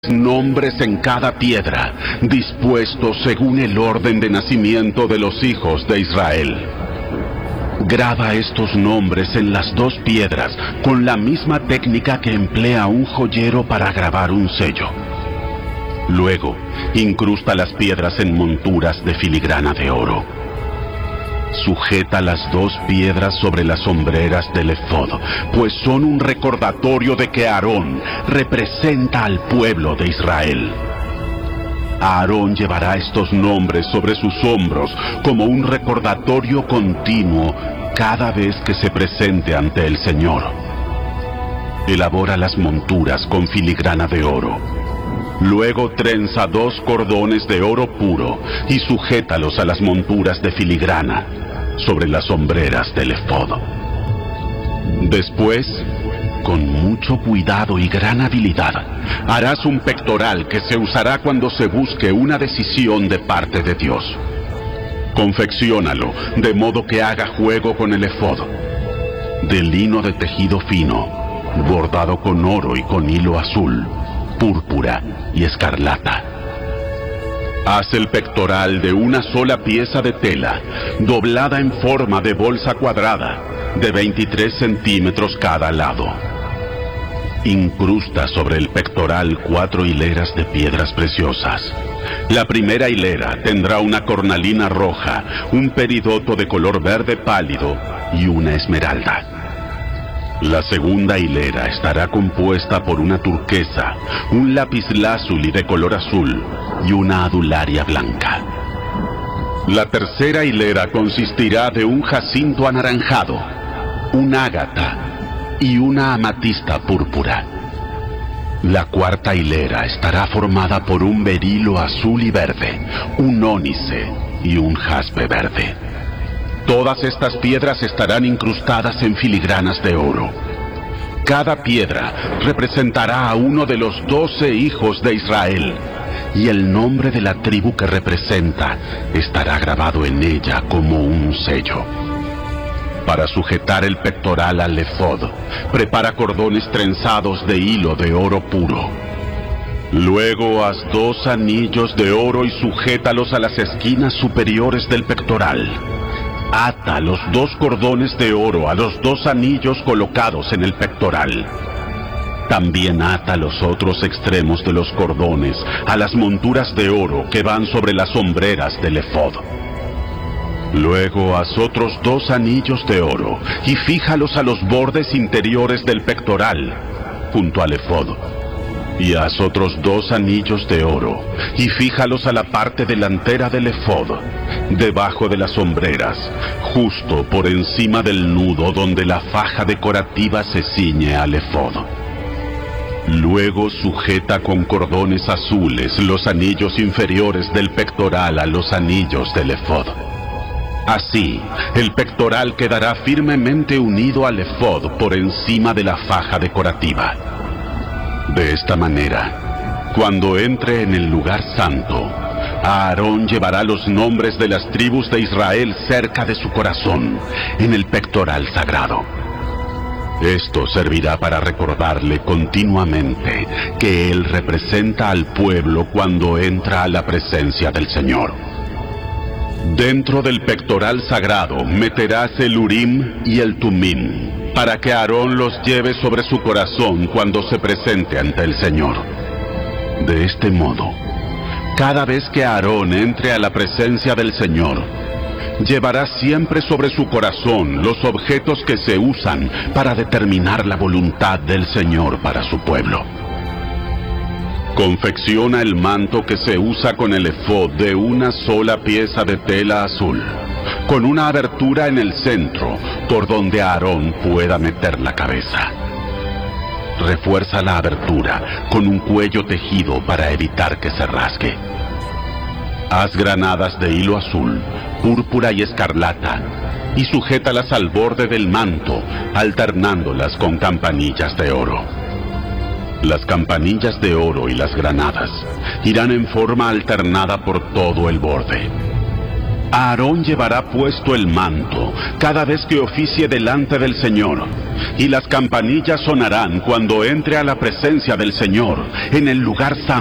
nombres en cada piedra, dispuestos según el orden de nacimiento de los hijos de Israel. Graba estos nombres en las dos piedras con la misma técnica que emplea un joyero para grabar un sello. Luego, incrusta las piedras en monturas de filigrana de oro. Sujeta las dos piedras sobre las hombreras del efod, pues son un recordatorio de que Aarón representa al pueblo de Israel. Aarón llevará estos nombres sobre sus hombros como un recordatorio continuo cada vez que se presente ante el Señor. Elabora las monturas con filigrana de oro. Luego trenza 2 cordones de oro puro y sujétalos a las monturas de filigrana sobre las hombreras del efod. Después, con mucho cuidado y gran habilidad, harás un pectoral que se usará cuando se busque una decisión de parte de Dios. Confecciónalo de modo que haga juego con el efod, de lino de tejido fino, bordado con oro y con hilo azul, púrpura y escarlata. Haz el pectoral de una sola pieza de tela, doblada en forma de bolsa cuadrada, de 23 centímetros cada lado. Incrusta sobre el pectoral 4 hileras de piedras preciosas. La primera hilera tendrá una cornalina roja, un peridoto de color verde pálido y una esmeralda. La segunda hilera estará compuesta por una turquesa, un lapislázuli de color azul y una adularia blanca. La tercera hilera consistirá de un jacinto anaranjado, un ágata y una amatista púrpura. La cuarta hilera estará formada por un berilo azul y verde, un ónice y un jaspe verde. Todas estas piedras estarán incrustadas en filigranas de oro. Cada piedra representará a uno de los 12 hijos de Israel, y el nombre de la tribu que representa estará grabado en ella como un sello. Para sujetar el pectoral al efod, prepara cordones trenzados de hilo de oro puro. Luego haz 2 anillos de oro y sujétalos a las esquinas superiores del pectoral. Ata los 2 cordones de oro a los 2 anillos colocados en el pectoral. También ata los otros extremos de los cordones a las monturas de oro que van sobre las hombreras del efod. Luego haz otros 2 anillos de oro y fíjalos a los bordes interiores del pectoral, junto al efod. Y haz otros 2 anillos de oro y fíjalos a la parte delantera del efod, debajo de las hombreras, justo por encima del nudo donde la faja decorativa se ciñe al efod. Luego sujeta con cordones azules los anillos inferiores del pectoral a los anillos del efod. Así, el pectoral quedará firmemente unido al efod por encima de la faja decorativa. De esta manera, cuando entre en el lugar santo, Aarón llevará los nombres de las tribus de Israel cerca de su corazón, en el pectoral sagrado. Esto servirá para recordarle continuamente que él representa al pueblo cuando entra a la presencia del Señor. Dentro del pectoral sagrado meterás el Urim y el Tumim, para que Aarón los lleve sobre su corazón cuando se presente ante el Señor. De este modo, cada vez que Aarón entre a la presencia del Señor, llevará siempre sobre su corazón los objetos que se usan para determinar la voluntad del Señor para su pueblo. Confecciona el manto que se usa con el efod de una sola pieza de tela azul, con una abertura en el centro por donde Aarón pueda meter la cabeza. Refuerza la abertura con un cuello tejido para evitar que se rasgue. Haz granadas de hilo azul, púrpura y escarlata, y sujétalas al borde del manto, alternándolas con campanillas de oro. Las campanillas de oro y las granadas irán en forma alternada por todo el borde. Aarón llevará puesto el manto cada vez que oficie delante del Señor, y las campanillas sonarán cuando entre a la presencia del Señor en el lugar santo.